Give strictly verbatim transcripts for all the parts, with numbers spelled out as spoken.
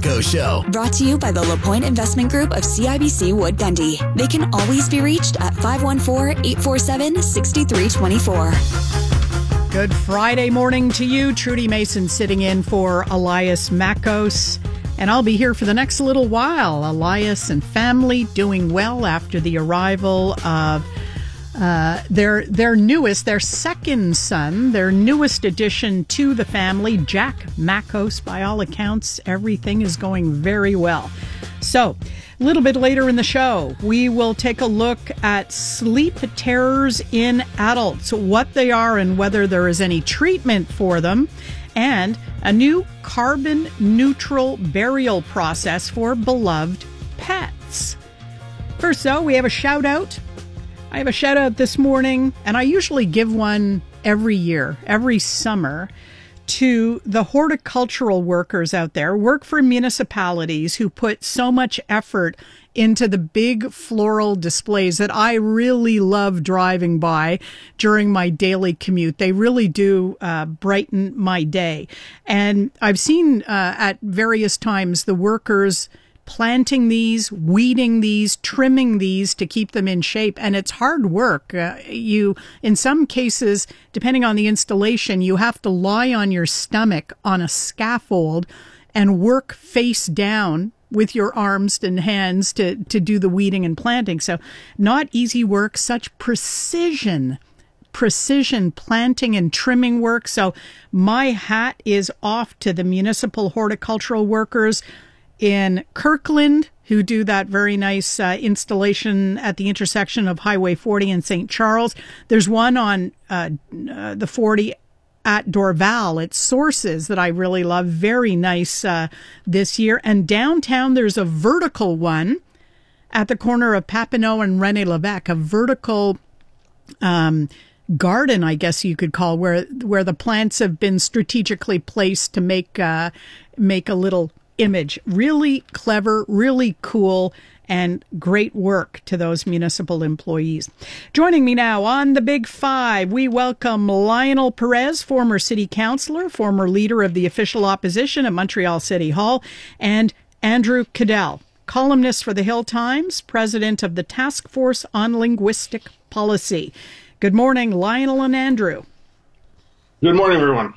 Macco Show. Brought to you by the LaPointe Investment Group of C I B C Wood Gundy. They can always be reached at five one four, eight four seven, six three two four. Good Friday morning to you. Trudy Mason sitting in for Elias Mackos. And I'll be here for the next little while. Elias and family doing well after the arrival of uh, their their newest, their second son, their newest addition to the family, Jack Mackos. By all accounts, everything is going very well. So, a little bit later in the show, we will take a look at sleep terrors in adults, what they are and whether there is any treatment for them, and a new carbon neutral burial process for beloved pets. First, though, we have a shout out. I have a shout out this morning, and I usually give one every year, every summer, to the horticultural workers out there, work for municipalities who put so much effort into the big floral displays that I really love driving by during my daily commute. They really do uh, brighten my day. And I've seen uh, at various times the workers planting these, weeding these, trimming these to keep them in shape. And it's hard work. Uh, you, in some cases, depending on the installation, you have to lie on your stomach on a scaffold and work face down with your arms and hands to, to do the weeding and planting. So not easy work, such precision precision planting and trimming work. So my hat is off to the municipal horticultural workers in Kirkland, who do that very nice uh, installation at the intersection of Highway forty and Saint Charles. There's one on uh, uh, the forty at Dorval. It's Sources that I really love. Very nice uh, this year. And downtown, there's a vertical one at the corner of Papineau and René Lévesque, a vertical um, garden, I guess you could call, where where the plants have been strategically placed to make uh, make a little image. Really clever, really cool, and great work to those municipal employees. Joining me now on the Big Five, we welcome Lionel Perez, former city councillor, former leader of the official opposition at Montreal City Hall, and Andrew Cadell, columnist for the Hill Times, president of the Task Force on Linguistic Policy. Good morning, Lionel and Andrew. Good morning, everyone.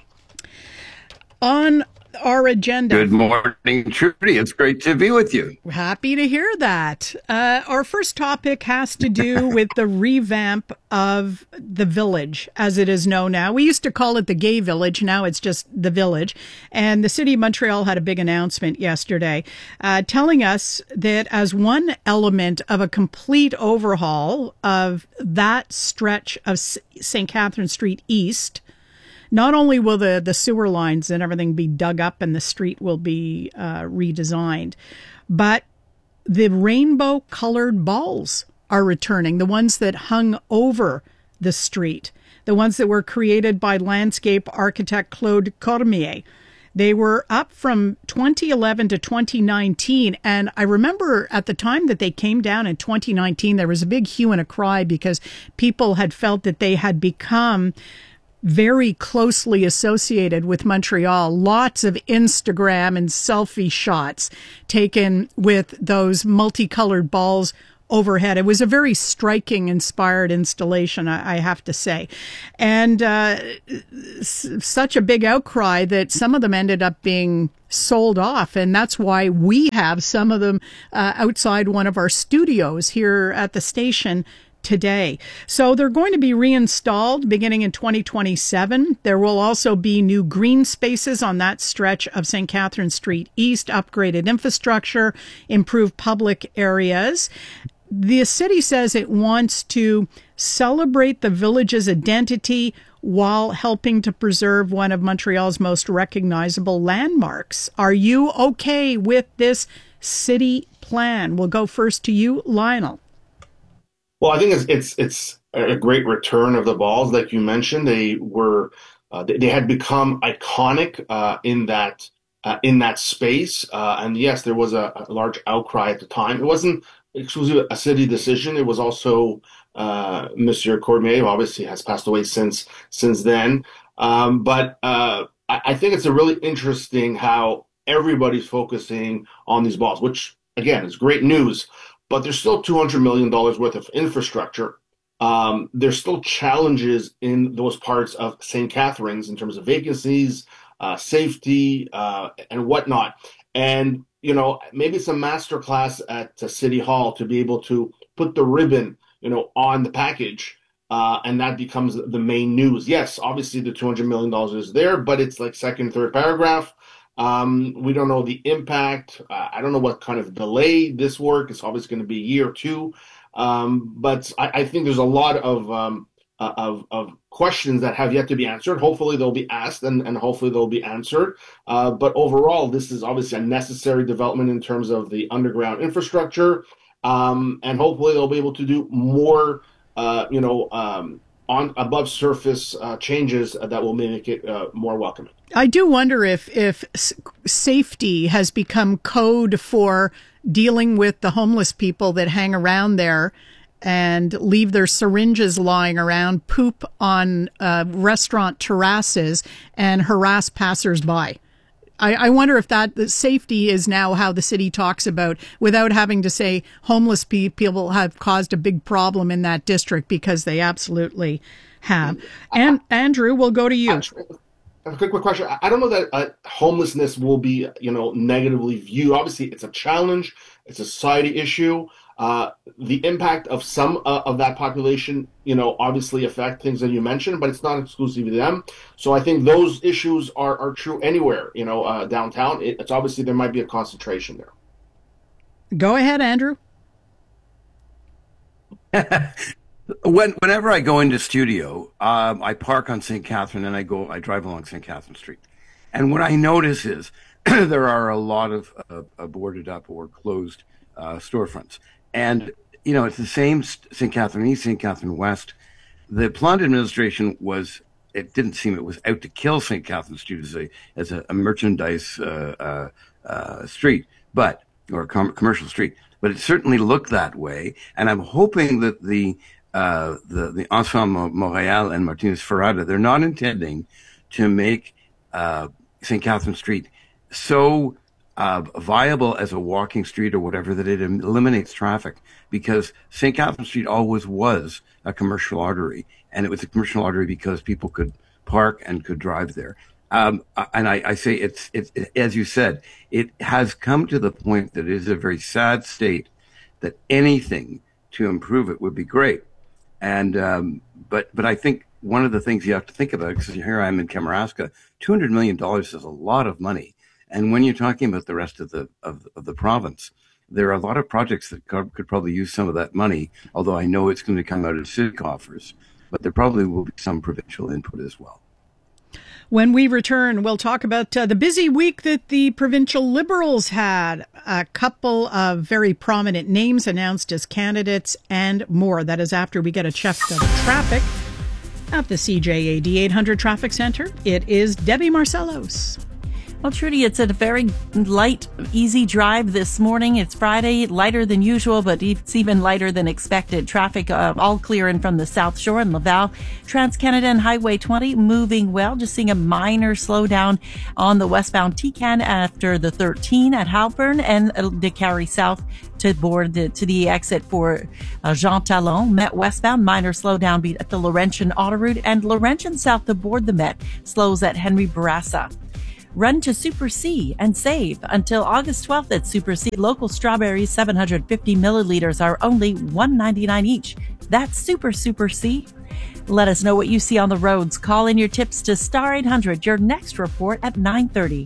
On our agenda. Good morning, Trudy. It's great to be with you. Happy to hear that. Uh, our first topic has to do with the revamp of the village, as it is known now. We used to call it the Gay Village. Now it's just the village. And the city of Montreal had a big announcement yesterday uh, telling us that as one element of a complete overhaul of that stretch of Saint Catherine Street East, not only will the, the sewer lines and everything be dug up and the street will be uh, redesigned, but the rainbow-colored balls are returning, the ones that hung over the street, the ones that were created by landscape architect Claude Cormier. They were up from twenty eleven to twenty nineteen, and I remember at the time that they came down in twenty nineteen, there was a big hue and a cry because people had felt that they had become very closely associated with Montreal. Lots of Instagram and selfie shots taken with those multicolored balls overhead. It was a very striking, inspired installation, I, I have to say. And uh, s- such a big outcry that some of them ended up being sold off. And that's why we have some of them uh, outside one of our studios here at the station today. So they're going to be reinstalled beginning in twenty twenty-seven. There will also be new green spaces on that stretch of Saint Catherine Street East, upgraded infrastructure, improved public areas. The city says it wants to celebrate the village's identity while helping to preserve one of Montreal's most recognizable landmarks. Are you okay with this city plan? We'll go first to you, Lionel. Well, I think it's it's it's a great return of the balls, like you mentioned. They were uh, they, they had become iconic uh, in that uh, in that space, uh, and yes, there was a, a large outcry at the time. It wasn't exclusively a city decision. It was also uh, Monsieur Cormier, who obviously has passed away since since then. Um, but uh, I, I think it's a really interesting how everybody's focusing on these balls, which again is great news. But there's still two hundred million dollars worth of infrastructure. Um, there's still challenges in those parts of Saint Catharines in terms of vacancies, uh, safety, uh, and whatnot. And, you know, maybe some masterclass at uh, City Hall to be able to put the ribbon, you know, on the package. Uh, and that becomes the main news. Yes, obviously the two hundred million dollars is there, but it's like second, third paragraph. Um, we don't know the impact. Uh, I don't know what kind of delay this work. It's obviously going to be a year or two. Um, but I, I think there's a lot of, um, uh, of of questions that have yet to be answered. Hopefully they'll be asked and, and hopefully they'll be answered. Uh, but overall, this is obviously a necessary development in terms of the underground infrastructure. Um, and hopefully they'll be able to do more, uh, you know, um, on above surface uh, changes that will make it uh, more welcoming. I do wonder if if safety has become code for dealing with the homeless people that hang around there and leave their syringes lying around, poop on uh, restaurant terraces, and harass passersby. I, I wonder if that the safety is now how the city talks about, without having to say homeless people have caused a big problem in that district, because they absolutely have. And Andrew, we'll go to you. A quick, quick question. I don't know that uh, homelessness will be, you know, negatively viewed. Obviously, it's a challenge. It's a society issue. Uh, the impact of some uh, of that population, you know, obviously affect things that you mentioned, but it's not exclusive to them. So I think those issues are, are true anywhere, you know, uh, downtown. It, it's obviously there might be a concentration there. Go ahead, Andrew. When, whenever I go into studio, um, I park on Saint Catherine and I go, I drive along Saint Catherine Street. And what I notice is there are a lot of uh, boarded up or closed uh, storefronts. And, you know, it's the same Saint Catherine East, Saint Catherine West. The Plante administration was, it didn't seem it was out to kill Saint Catherine Street as a, as a, a merchandise uh, uh, uh, street, but, or a com- commercial street. But it certainly looked that way. And I'm hoping that the Uh, the, the Ensemble Montréal and Martinez Ferrada, they're not intending to make uh, Saint Catherine Street so uh, viable as a walking street or whatever that it eliminates traffic, because Saint Catherine Street always was a commercial artery, and it was a commercial artery because people could park and could drive there. Um, and I, I say it's, it's it, as you said, it has come to the point that it is a very sad state that anything to improve it would be great. And, um, but, but I think one of the things you have to think about, because here I'm in Kamouraska, two hundred million dollars is a lot of money. And when you're talking about the rest of the, of, of the province, there are a lot of projects that could, could probably use some of that money, although I know it's going to come out of city coffers, but there probably will be some provincial input as well. When we return, we'll talk about uh, the busy week that the provincial Liberals had. A couple of very prominent names announced as candidates and more. That is after we get a check of traffic at the C J A D eight hundred Traffic Center. It is Debbie Marcellos. Well, Trudy, it's a very light, easy drive this morning. It's Friday, lighter than usual, but it's even lighter than expected. Traffic uh, all clearing from the South Shore and Laval. Trans-Canada and Highway twenty moving well. Just seeing a minor slowdown on the westbound T C A N after the thirteen at Halpern, and to carry south to board the, to the exit for uh, Jean Talon. Met westbound, minor slowdown at the Laurentian Autoroute, and Laurentian south to board the Met slows at Henry Bourassa. Run to Super C and save until August twelfth at Super C. Local strawberries, seven hundred fifty milliliters, are only one ninety-nine each. That's Super Super C. Let us know what you see on the roads. Call in your tips to Star eight hundred. Your next report at nine thirty.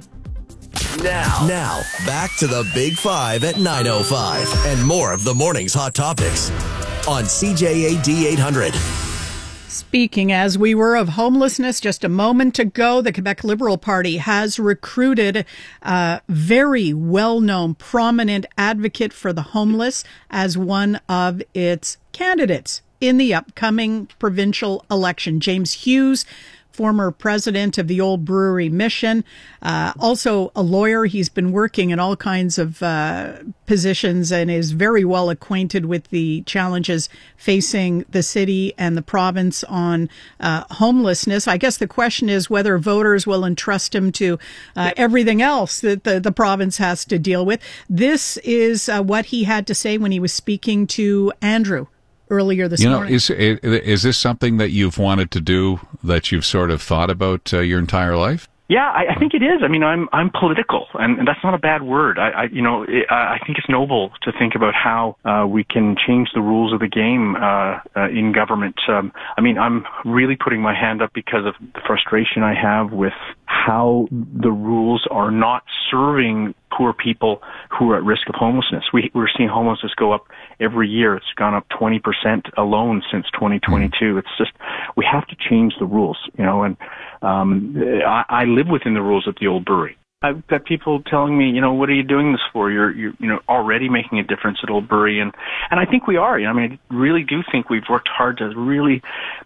Now, now, back to the Big Five at nine oh five and more of the morning's hot topics on C J A D eight hundred. Speaking as we were of homelessness just a moment ago, the Quebec Liberal Party has recruited a very well-known, prominent advocate for the homeless as one of its candidates in the upcoming provincial election. James Hughes, former president of the Old Brewery Mission, uh, also a lawyer. He's been working in all kinds of uh, positions and is very well acquainted with the challenges facing the city and the province on uh, homelessness. I guess the question is whether voters will entrust him to uh, everything else that the, the province has to deal with. This is uh, what he had to say when he was speaking to Andrew earlier this you know, morning. Is, is this something that you've wanted to do, that you've sort of thought about uh, your entire life? Yeah, I, I think it is. I mean, I'm I'm political, and, and that's not a bad word. I, I you know, it, I think it's noble to think about how uh, we can change the rules of the game uh, uh, in government. Um, I mean, I'm really putting my hand up because of the frustration I have with how the rules are not serving poor people who are at risk of homelessness. We, we're seeing homelessness go up every year. It's gone up twenty percent alone since twenty twenty-two. It's just, we have to change the rules, you know, and um, I, I live within the rules of the old brewery. I've got people telling me, you know, what are you doing this for? You're, you're, you know, already making a difference at Old Bury. And, and I think we are. You know, I mean, I really do think we've worked hard to really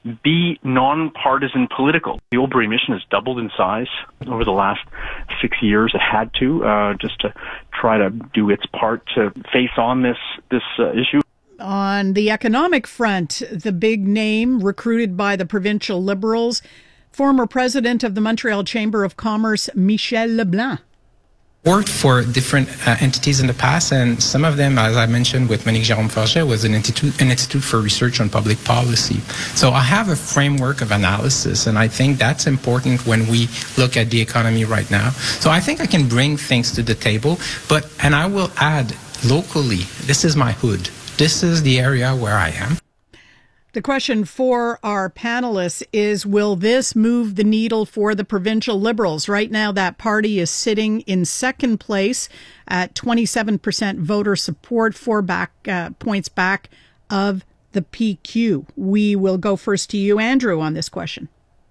be non-partisan political. The Old Bury mission has doubled in size over the last six years. It had to, uh, just to try to do its part to face on this, this uh, issue. On the economic front, the big name recruited by the provincial Liberals, former president of the Montreal Chamber of Commerce, Michel Leblanc. Worked for different uh, entities in the past, and some of them, as I mentioned with Monique Jérôme Forget, was an institute, an institute for research on public policy. So I have a framework of analysis, and I think that's important when we look at the economy right now. So I think I can bring things to the table, but, and I will add, locally, this is my hood. This is the area where I am. The question for our panelists is, will this move the needle for the provincial Liberals? Right now, that party is sitting in second place at twenty-seven percent voter support, four back uh, points back of the P Q. We will go first to you, Andrew, on this question.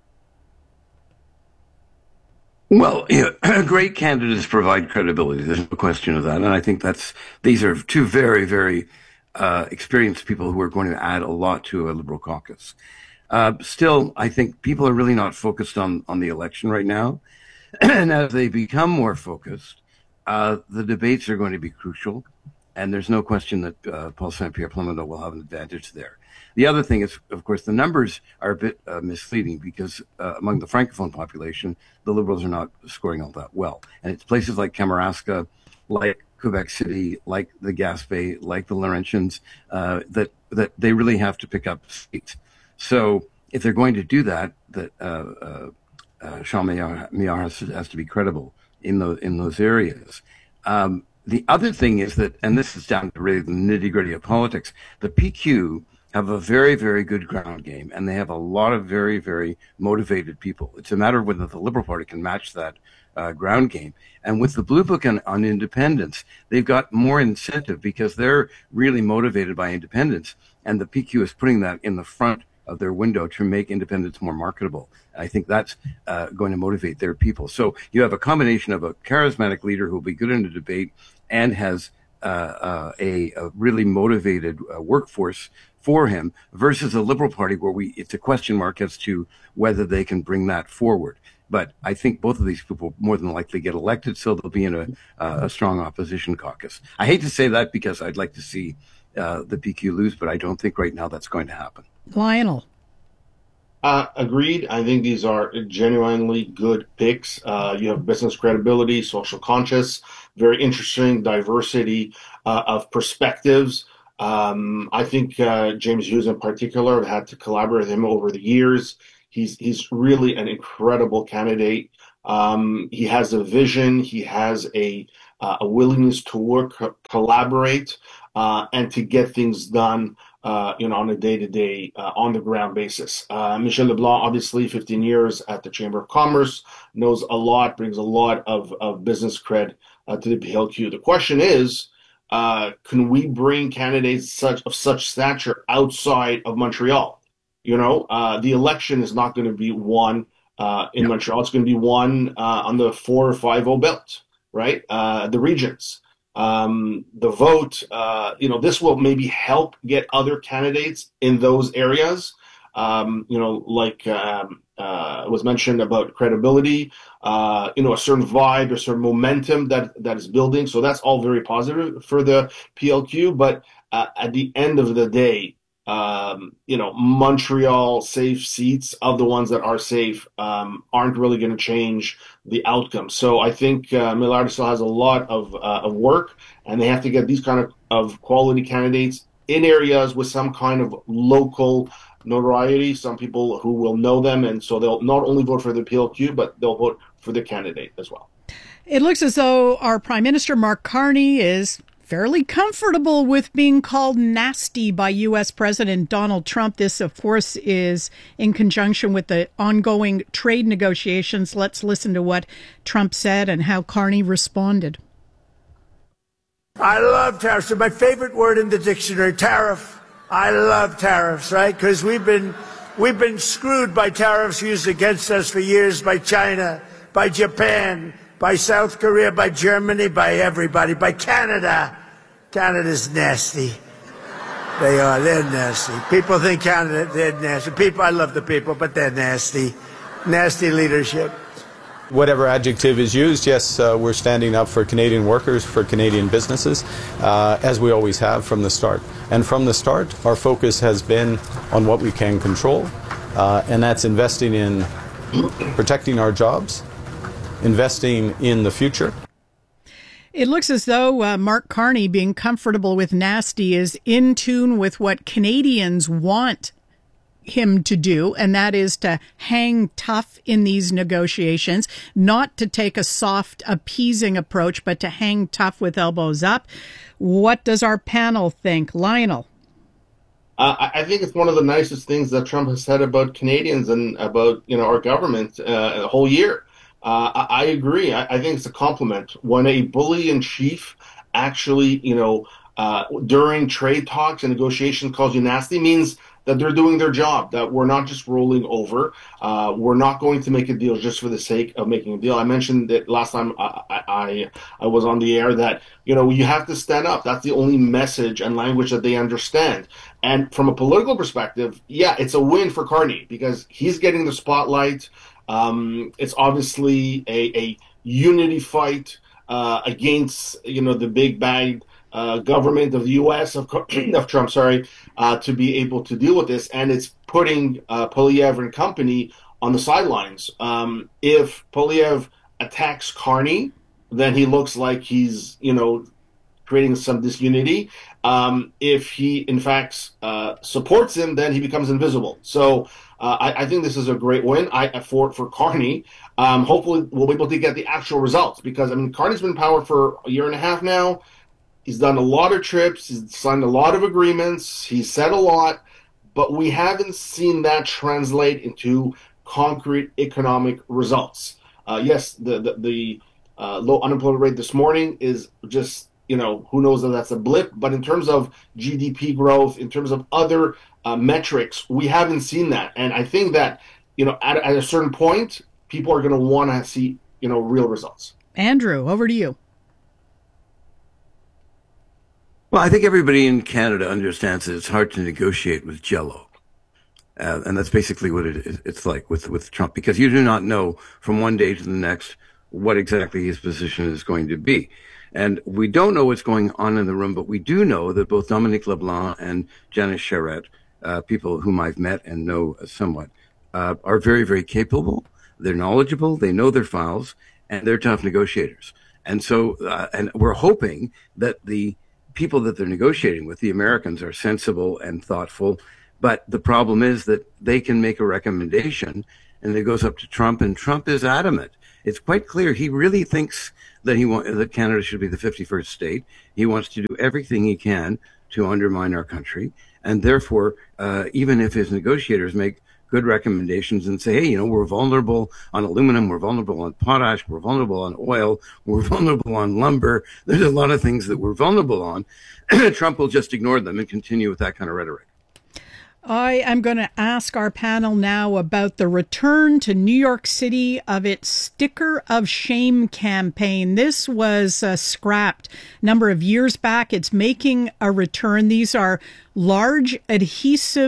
Well, you know, great candidates provide credibility. There's no question of that. And I think that's, these are two very, very Uh, experienced people who are going to add a lot to a Liberal caucus. Uh, still, I think people are really not focused on, on the election right now. And as they become more focused, uh, the debates are going to be crucial. And there's no question that uh, Paul Saint-Pierre Plamondon will have an advantage there. The other thing is, of course, the numbers are a bit uh, misleading because uh, among the Francophone population, the Liberals are not scoring all that well. And it's places like Kamouraska, like Quebec City, like the Gaspé, like the Laurentians, uh, that that they really have to pick up seats. So if they're going to do that, that uh, uh, uh, Jean Méillard has, has to be credible in those in those areas. Um, the other thing is that, and this is down to really the nitty gritty of politics, the P Q have a very, very good ground game, and they have a lot of very, very motivated people. It's a matter of whether the Liberal Party can match that Uh, ground game. And with the Blue Book on, on independence, they've got more incentive because they're really motivated by independence. And the P Q is putting that in the front of their window to make independence more marketable. And I think that's uh, going to motivate their people. So you have a combination of a charismatic leader who will be good in the debate and has uh, uh, a, a really motivated uh, workforce for him versus a Liberal Party where we it's a question mark as to whether they can bring that forward. But I think both of these people more than likely get elected, so they'll be in a, uh, a strong opposition caucus. I hate to say that because I'd like to see uh, the P Q lose, but I don't think right now that's going to happen. Lionel. Uh, agreed. I think these are genuinely good picks. Uh, you have business credibility, social conscious, very interesting diversity uh, of perspectives. Um, I think uh, James Hughes in particular, I've had to collaborate with him over the years. He's he's really an incredible candidate. Um, he has a vision. He has a uh, a willingness to work, co- collaborate, uh, and to get things done, uh, you know, on a day-to-day, uh, on-the-ground basis. Uh, Michel Leblanc, obviously, fifteen years at the Chamber of Commerce, knows a lot, brings a lot of of business cred uh, to the P L Q. The question is, uh, can we bring candidates such of such stature outside of Montreal? You know, uh, the election is not going to be won uh, in yep. Montreal. It's going to be won uh, on the four or five oh belt, right? Uh, the regions, um, the vote. Uh, you know, this will maybe help get other candidates in those areas. Um, you know, like um, uh, was mentioned about credibility, uh, you know, a certain vibe, a certain momentum that that is building. So that's all very positive for the P L Q. But uh, at the end of the day, um, you know, Montreal safe seats of the ones that are safe um, aren't really going to change the outcome. So I think uh, Millard still has a lot of uh, of work, and they have to get these kind of, of quality candidates in areas with some kind of local notoriety, some people who will know them, and so they'll not only vote for the P L Q, but they'll vote for the candidate as well. It looks as though our Prime Minister, Mark Carney, is fairly comfortable with being called nasty by U S President Donald Trump. This, of course, is in conjunction with the ongoing trade negotiations. Let's listen to what Trump said and how Carney responded. I love tariffs. They're my favorite word in the dictionary, tariff. I love tariffs, right? Because we've been, we've been screwed by tariffs used against us for years by China, by Japan, by South Korea, by Germany, by everybody, by Canada. Canada's nasty. They are. They're nasty. People think Canada, they're nasty. People, I love the people, but they're nasty. Nasty leadership. Whatever adjective is used, yes, uh, we're standing up for Canadian workers, for Canadian businesses, uh, as we always have from the start. And from the start, our focus has been on what we can control, uh, and that's investing in protecting our jobs, investing in the future. It looks as though uh, Mark Carney being comfortable with nasty is in tune with what Canadians want him to do, and that is to hang tough in these negotiations, not to take a soft, appeasing approach, but to hang tough with elbows up. What does our panel think? Lionel? Uh, I think it's one of the nicest things that Trump has said about Canadians and about, you know, our government uh, the whole year. Uh, I, I agree. I, I think it's a compliment when a bully in chief actually, you know, uh, during trade talks and negotiations calls you nasty, means that they're doing their job, that we're not just rolling over. Uh, we're not going to make a deal just for the sake of making a deal. I mentioned that last time I, I, I was on the air that, you know, you have to stand up. That's the only message and language that they understand. And from a political perspective, yeah, it's a win for Carney because he's getting the spotlight. Um, it's obviously a, a unity fight uh, against, you know, the big bad Uh, government of the U S of, of Trump, sorry, uh, to be able to deal with this, and it's putting uh, Poilievre and company on the sidelines. Um, if Poilievre attacks Carney, then he looks like he's, you know, creating some disunity. Um, if he, in fact, uh, supports him, then he becomes invisible. So uh, I, I think this is a great win I, for for Carney. Um, hopefully, we'll be able to get the actual results because I mean, Carney's been in power for a year and a half now. He's done a lot of trips. He's signed a lot of agreements. He's said a lot, but we haven't seen that translate into concrete economic results. Uh, yes, the the, the uh, low unemployment rate this morning is just, you know, who knows if that's a blip. But in terms of G D P growth, in terms of other uh, metrics, we haven't seen that. And I think that, you know, at, at a certain point, people are going to want to see, you know, real results. Andrew, over to you. Well, I think everybody in Canada understands that it's hard to negotiate with Jell-O. Uh, and that's basically what it is, it's like with, with Trump, because you do not know from one day to the next what exactly his position is going to be. And we don't know what's going on in the room, but we do know that both Dominique LeBlanc and Janice Charette, uh, people whom I've met and know somewhat, uh, are very, very capable. They're knowledgeable. They know their files, and they're tough negotiators. And so, uh, and we're hoping that the people that they're negotiating with, the Americans, are sensible and thoughtful. But the problem is that they can make a recommendation and it goes up to Trump, and Trump is adamant. It's quite clear he really thinks that he want, that Canada should be the fifty-first state. He wants to do everything he can to undermine our country. And therefore, uh, even if his negotiators make good recommendations and say, hey, you know, we're vulnerable on aluminum, we're vulnerable on potash, we're vulnerable on oil, we're vulnerable on lumber. There's a lot of things that we're vulnerable on. Trump will just ignore them and continue with that kind of rhetoric. I am going to ask our panel now about the return to New York City of its Sticker of Shame campaign. This was uh, scrapped a number of years back. It's making a return. These are large adhesive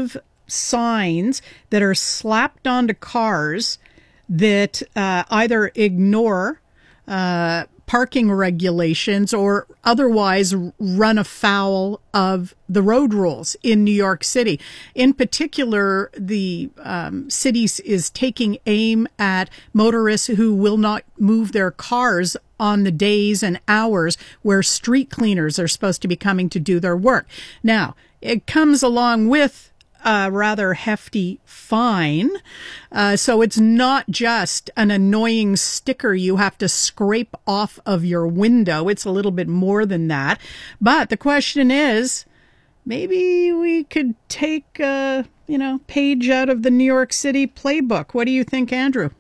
signs that are slapped onto cars that uh, either ignore uh, parking regulations or otherwise run afoul of the road rules in New York City. In particular, the um, city is taking aim at motorists who will not move their cars on the days and hours where street cleaners are supposed to be coming to do their work. Now, it comes along with a rather hefty fine. Uh, so it's not just an annoying sticker you have to scrape off of your window. It's a little bit more than that. But the question is, maybe we could take a, you know, page out of the New York City playbook. What do you think, Andrew?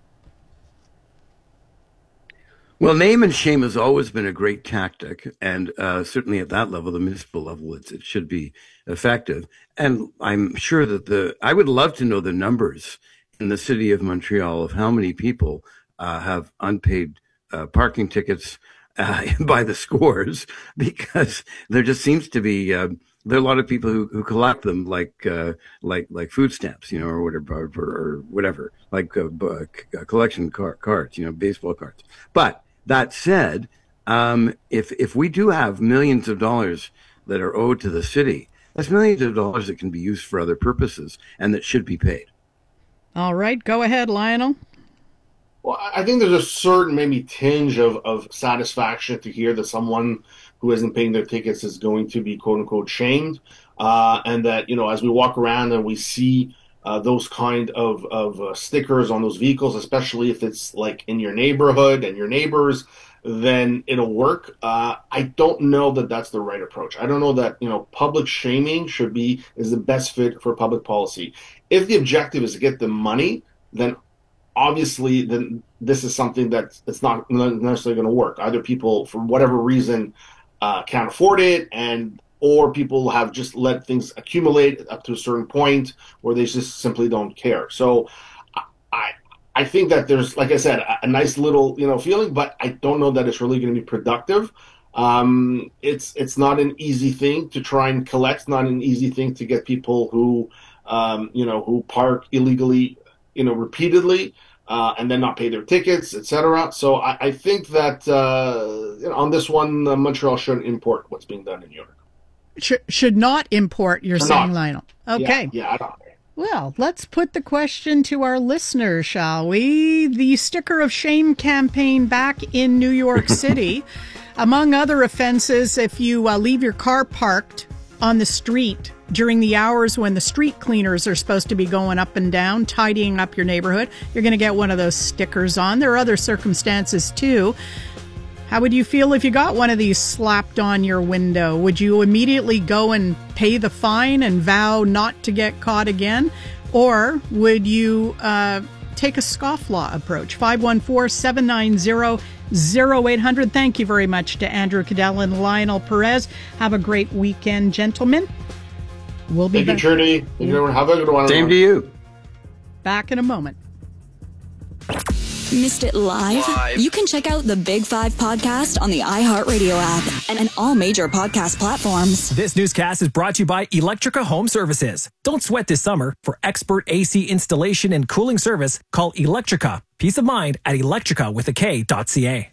Well, name and shame has always been a great tactic, and uh, certainly at that level, the municipal level, it's, it should be effective. And I'm sure that the I would love to know the numbers in the city of Montreal of how many people uh, have unpaid uh, parking tickets uh, by the scores, because there just seems to be uh, there are a lot of people who, who collect them like uh, like like food stamps, you know, or whatever, or, or whatever, like uh, collection car- cards, you know, baseball cards, but. That said, um, if if we do have millions of dollars that are owed to the city, that's millions of dollars that can be used for other purposes and that should be paid. All right, go ahead, Lionel. Well, I think there's a certain maybe tinge of, of satisfaction to hear that someone who isn't paying their tickets is going to be quote unquote shamed, uh, and that, you know, as we walk around and we see Uh, those kind of, of uh, stickers on those vehicles, especially if it's like in your neighborhood and your neighbors, then it'll work. Uh, I don't know that that's the right approach. I don't know that, you know, public shaming should be, is the best fit for public policy. If the objective is to get the money, then obviously then this is something that it's not necessarily going to work. Either people, for whatever reason, uh, can't afford it, and or people have just let things accumulate up to a certain point where they just simply don't care. So I I think that there's, like I said, a, a nice little, you know, feeling, but I don't know that it's really going to be productive. Um, it's it's not an easy thing to try and collect, not an easy thing to get people who, um, you know, who park illegally, you know, repeatedly, uh, and then not pay their tickets, et cetera. So I, I think that uh, you know, on this one, uh, Montreal shouldn't import what's being done in New York. Should, should not import, you're Should saying, not. Lionel. Okay. Yeah, yeah, I don't. Well, let's put the question to our listeners, shall we? The Sticker of Shame campaign back in New York City. Among other offenses, if you uh, leave your car parked on the street during the hours when the street cleaners are supposed to be going up and down, tidying up your neighborhood, you're going to get one of those stickers on. There are other circumstances, too. How would you feel if you got one of these slapped on your window? Would you immediately go and pay the fine and vow not to get caught again? Or would you uh, take a scofflaw approach? five one four, seven nine zero, zero eight zero zero. Thank you very much to Andrew Cadell and Lionel Perez. Have a great weekend, gentlemen. We'll be Thank back. you, Trudy. Thank you. Have a good one. Same to you. Back in a moment. Missed it live? Live. You can check out the Big Five podcast on the iHeartRadio app and, and all major podcast platforms. This newscast is brought to you by Electrica Home Services. Don't sweat this summer. For expert A C installation and cooling service, call Electrica. Peace of mind at electrica with a K dot C A.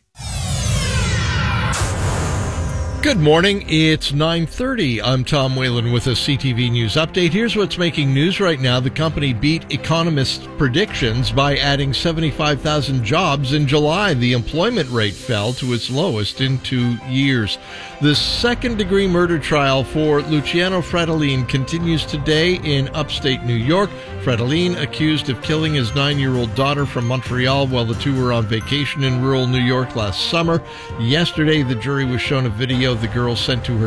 Good morning. It's nine thirty. I'm Tom Whalen with a C T V News update. Here's what's making news right now. The company beat economists' predictions by adding seventy-five thousand jobs in July. The employment rate fell to its lowest in two years. The second-degree murder trial for Luciano Fratellin continues today in upstate New York. Fratellin, accused of killing his nine-year-old daughter from Montreal while the two were on vacation in rural New York last summer. Yesterday, the jury was shown a video the girl sent to her